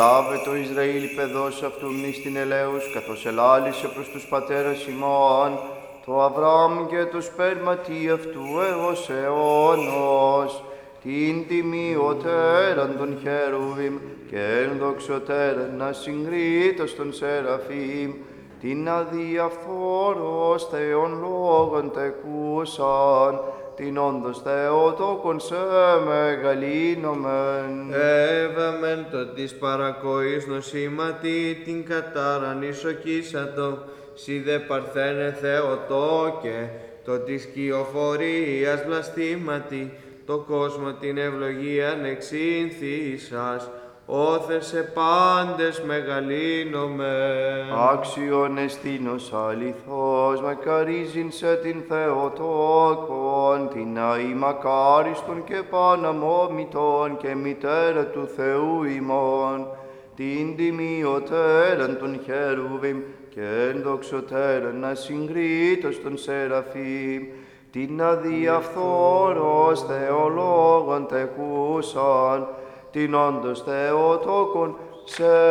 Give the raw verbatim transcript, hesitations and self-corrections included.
Λάβε το Ισραήλ παιδός αυτού μνήστην ελέους, καθώς ελάλησε προς τους πατέρας ημών, το Αβραάμ και το σπέρματι αυτού έως αιώνος, την τιμιωτέραν των χερουβίμ και ενδοξωτέραν να συγκρίτως των σεραφείμ, την αδιαφόρος Θεόν λόγων τεκούσαν, την όντως Θεοτόκον σε μεγαλύνομεν. Έβαμεν το της παρακοής νοσήματι, την κατάραν ισοκίσατο, σι δε παρθένε Θεοτόκε, το της κυοφορίας βλαστήματι, το κόσμο την ευλογίαν εξήνθησας, όθεσε πάντες μεγαλύνομεν. Άξιον εστίνος αληθώς, μακαρίζειν σε την Θεοτόκον, την αη μακάριστον και παναμόμητον και μητέρα του Θεού ημών, την τιμιωτέραν των χερουβίμ και ενδοξωτέραν ασυγκρίτως των σεραφείμ, την αδιαφθόρος Θεολόγων τεκούσαν, την όντως Θεοτόκον σε